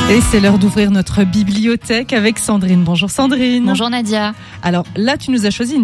Et c'est l'heure d'ouvrir notre bibliothèque avec Sandrine. Bonjour Sandrine. Bonjour Nadia. Alors là, tu nous as choisi une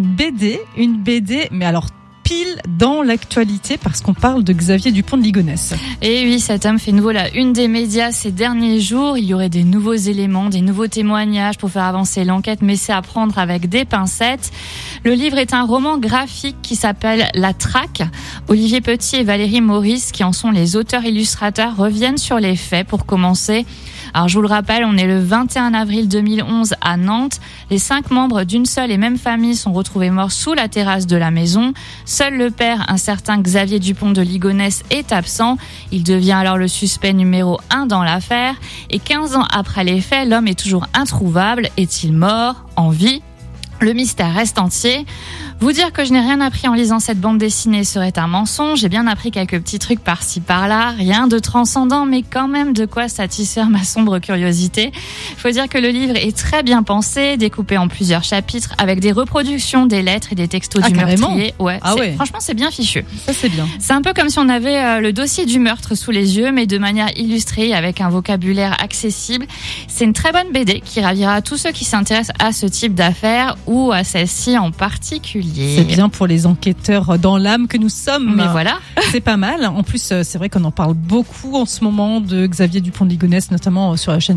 BD, mais alors pile dans l'actualité parce qu'on parle de Xavier Dupont de Ligonnès. Et oui, cet homme fait nouveau la une des médias ces derniers jours. Il y aurait des nouveaux éléments, des nouveaux témoignages pour faire avancer l'enquête, mais c'est à prendre avec des pincettes. Le livre est un roman graphique qui s'appelle La Traque. Olivier Petit et Valérie Maurice, qui en sont les auteurs-illustrateurs, reviennent sur les faits pour commencer. Alors je vous le rappelle, on est le 21 avril 2011 à Nantes. Les 5 membres d'une seule et même famille sont retrouvés morts sous la terrasse de la maison. Seul le père, un certain Xavier Dupont de Ligonnès, est absent. Il devient alors le suspect numéro 1 dans l'affaire. Et 15 ans après les faits, l'homme est toujours introuvable. Est-il mort? En vie? Le mystère reste entier. Vous dire que je n'ai rien appris en lisant cette bande dessinée serait un mensonge. J'ai bien appris quelques petits trucs par-ci par-là. Rien de transcendant, mais quand même de quoi satisfaire ma sombre curiosité. Il faut dire que le livre est très bien pensé, découpé en plusieurs chapitres, avec des reproductions des lettres et des textos du meurtrier. Ouais, franchement, c'est bien fichu. Ça, c'est bien. C'est un peu comme si on avait le dossier du meurtre sous les yeux, mais de manière illustrée, avec un vocabulaire accessible. C'est une très bonne BD qui ravira tous ceux qui s'intéressent à ce type d'affaires ou à celle-ci en particulier. C'est bien pour les enquêteurs dans l'âme que nous sommes. Mais voilà. C'est pas mal. En plus, c'est vrai qu'on en parle beaucoup en ce moment de Xavier Dupont de Ligonnès, notamment sur la chaîne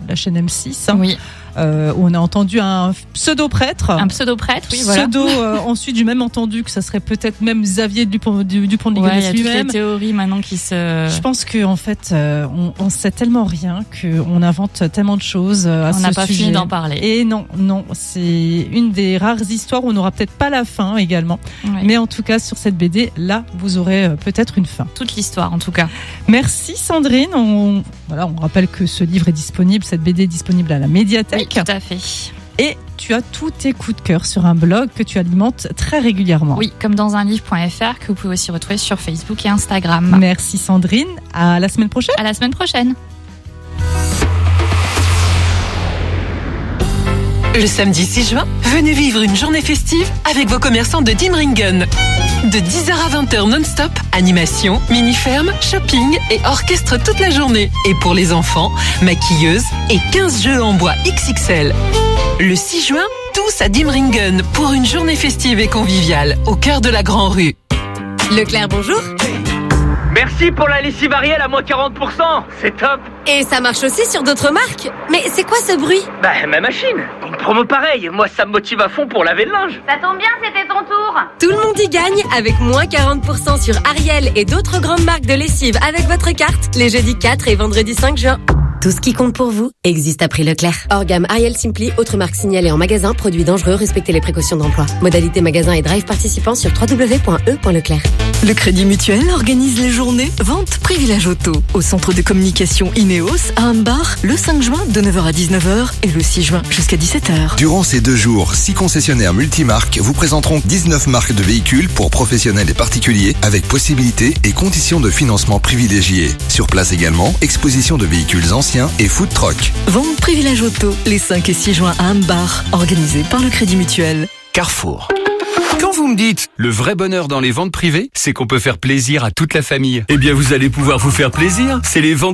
M6. Oui. Où on a entendu un pseudo-prêtre. Un pseudo-prêtre, oui, voilà. Ensuite, j'ai même entendu que ça serait peut-être même Xavier Dupont de Ligonnès lui-même. Il y a toutes les théories maintenant qui se... Je pense qu'en fait, on sait tellement rien qu'on invente tellement de choses à ce sujet. On n'a pas fini d'en parler. Et non, c'est une des rares histoires où on n'aura peut-être pas la fin également. Ouais. Mais en tout cas, sur cette BD, là, vous aurez peut-être une fin. Toute l'histoire, en tout cas. Merci Sandrine. On rappelle que ce livre est disponible, cette BD est disponible à la médiathèque. Oui, tout à fait. Et tu as tous tes coups de cœur sur un blog que tu alimentes très régulièrement. Oui, comme dans un livre.fr que vous pouvez aussi retrouver sur Facebook et Instagram. Merci Sandrine. À la semaine prochaine. À la semaine prochaine. Le samedi 6 juin, venez vivre une journée festive avec vos commerçants de Dimringen. De 10h à 20h non-stop, animation, mini-ferme, shopping et orchestre toute la journée. Et pour les enfants, maquilleuses et 15 jeux en bois XXL. Le 6 juin, tous à Dimringen pour une journée festive et conviviale au cœur de la Grand Rue. Leclerc, bonjour. Merci pour la lessive Ariel à moins 40%, c'est top. Et ça marche aussi sur d'autres marques. Mais c'est quoi ce bruit? Bah ma machine, une promo pareille, moi ça me motive à fond pour laver le linge. Ça tombe bien, c'était ton tour. Tout le monde y gagne avec moins 40% sur Ariel et d'autres grandes marques de lessive avec votre carte les jeudis 4 et vendredi 5 juin. Tout ce qui compte pour vous existe à prix Leclerc. Hors gamme Ariel Simply, autres marques signalées en magasin, produits dangereux, respectez les précautions d'emploi. Modalité magasin et drive participants sur www.e.leclerc. Le Crédit Mutuel organise les journées Vente Privilège Auto au centre de communication Ineos à Ambar le 5 juin de 9h à 19h et le 6 juin jusqu'à 17h. Durant ces 2 jours, 6 concessionnaires multimarques vous présenteront 19 marques de véhicules pour professionnels et particuliers avec possibilités et conditions de financement privilégiées. Sur place également, exposition de véhicules anciens et food truck. Vente Privilège Auto les 5 et 6 juin à Ambar, organisé par le Crédit Mutuel. Carrefour. Quand vous me dites le vrai bonheur dans les ventes privées, c'est qu'on peut faire plaisir à toute la famille. Eh bien, vous allez pouvoir vous faire plaisir. C'est les ventes